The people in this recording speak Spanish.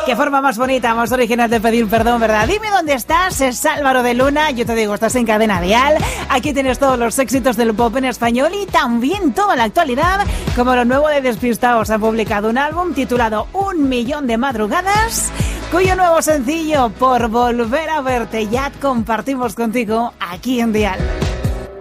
Qué forma más bonita, más original de pedir perdón, ¿verdad? Dime dónde estás, es Álvaro de Luna. Yo te digo, estás en Cadena Dial. Aquí tienes todos los éxitos del pop en español y también toda la actualidad, como lo nuevo de Despistaos. Han publicado un álbum titulado 1.000.000 de madrugadas, cuyo nuevo sencillo, Por volver a verte, ya compartimos contigo aquí en Dial.